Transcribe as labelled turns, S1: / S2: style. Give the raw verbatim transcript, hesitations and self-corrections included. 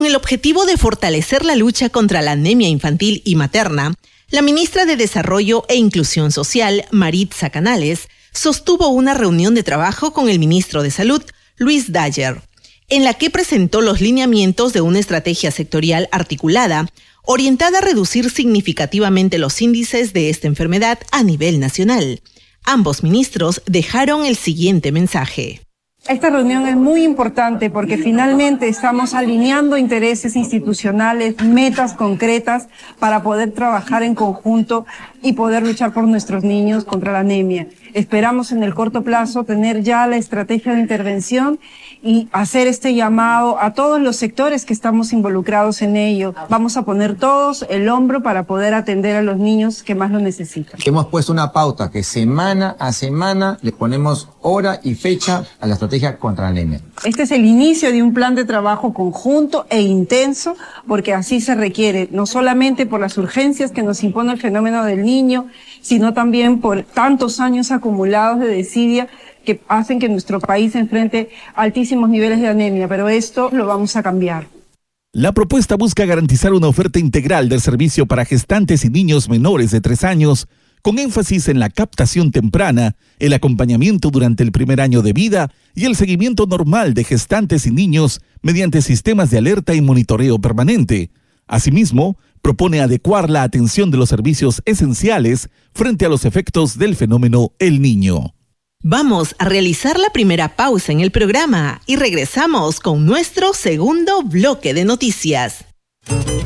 S1: el objetivo de fortalecer la lucha contra la anemia infantil y materna, la ministra de Desarrollo e Inclusión Social, Maritza Canales, sostuvo una reunión de trabajo con el ministro de Salud, Luis Dayer, en la que presentó los lineamientos de una estrategia sectorial articulada, orientada a reducir significativamente los índices de esta enfermedad a nivel nacional. Ambos ministros dejaron el siguiente mensaje.
S2: Esta reunión es muy importante porque finalmente estamos alineando intereses institucionales, metas concretas para poder trabajar en conjunto y poder luchar por nuestros niños contra la anemia. Esperamos en el corto plazo tener ya la estrategia de intervención y hacer este llamado a todos los sectores que estamos involucrados en ello. Vamos a poner todos el hombro para poder atender a los niños que más lo necesitan.
S3: Hemos puesto una pauta que semana a semana le ponemos hora y fecha a la estrategia contra la anemia.
S2: Este es el inicio de un plan de trabajo conjunto e intenso, porque así se requiere, no solamente por las urgencias que nos impone el fenómeno del niño, sino también por tantos años acumulados de desidia que hacen que nuestro país enfrente altísimos niveles de anemia, pero esto lo vamos a cambiar.
S4: La propuesta busca garantizar una oferta integral del servicio para gestantes y niños menores de tres años, con énfasis en la captación temprana, el acompañamiento durante el primer año de vida y el seguimiento normal de gestantes y niños mediante sistemas de alerta y monitoreo permanente. Asimismo, propone adecuar la atención de los servicios esenciales frente a los efectos del fenómeno El Niño.
S1: Vamos a realizar la primera pausa en el programa y regresamos con nuestro segundo bloque de noticias.